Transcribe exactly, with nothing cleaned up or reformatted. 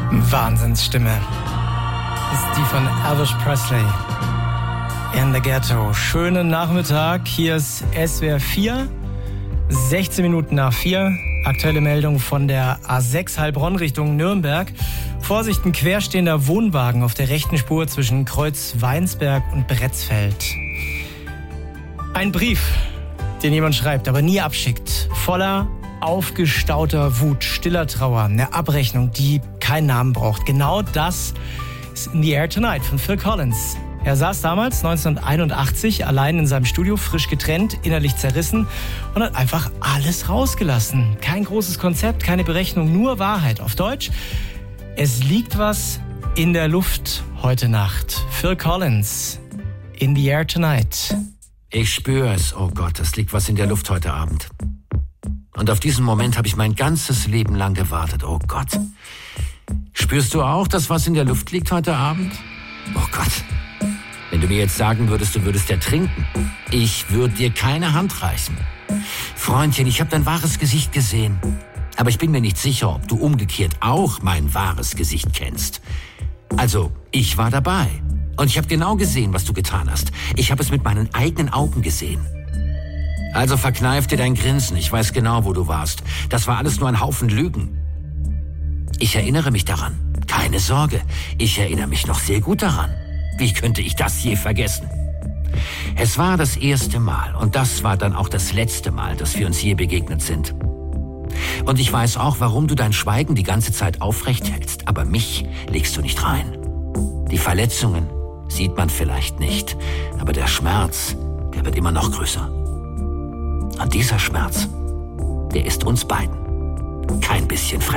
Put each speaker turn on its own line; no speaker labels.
Wahnsinnsstimme. Das ist die von Elvis Presley. In the Ghetto. Schönen Nachmittag. Hier ist S W R vier. sechzehn Minuten nach vier. Aktuelle Meldung von der A sechs Heilbronn Richtung Nürnberg. Vorsicht, ein querstehender Wohnwagen auf der rechten Spur zwischen Kreuz Weinsberg und Bretzfeld. Ein Brief, den jemand schreibt, aber nie abschickt. Voller aufgestauter Wut, stiller Trauer, eine Abrechnung, die keinen Namen braucht. Genau das ist In the Air Tonight von Phil Collins. Er saß damals neunzehnhunderteinundachtzig allein in seinem Studio, frisch getrennt, innerlich zerrissen und hat einfach alles rausgelassen. Kein großes Konzept, keine Berechnung, nur Wahrheit. Auf Deutsch, es liegt was in der Luft heute Nacht. Phil Collins, In the Air Tonight.
Ich spüre es, oh Gott, es liegt was in der Luft heute Abend. Und auf diesen Moment habe ich mein ganzes Leben lang gewartet, oh Gott. Spürst du auch, dass was in der Luft liegt heute Abend? Oh Gott. Wenn du mir jetzt sagen würdest, du würdest ertrinken, ich würde dir keine Hand reichen. Freundchen, ich habe dein wahres Gesicht gesehen. Aber ich bin mir nicht sicher, ob du umgekehrt auch mein wahres Gesicht kennst. Also, ich war dabei. Und ich habe genau gesehen, was du getan hast. Ich habe es mit meinen eigenen Augen gesehen. Also verkneif dir dein Grinsen. Ich weiß genau, wo du warst. Das war alles nur ein Haufen Lügen. Ich erinnere mich daran. Keine Sorge. Ich erinnere mich noch sehr gut daran. Wie könnte ich das je vergessen? Es war das erste Mal und das war dann auch das letzte Mal, dass wir uns je begegnet sind. Und ich weiß auch, warum du dein Schweigen die ganze Zeit aufrecht hältst, aber mich legst du nicht rein. Die Verletzungen sieht man vielleicht nicht, aber der Schmerz, der wird immer noch größer. Und dieser Schmerz, der ist uns beiden kein bisschen fremd.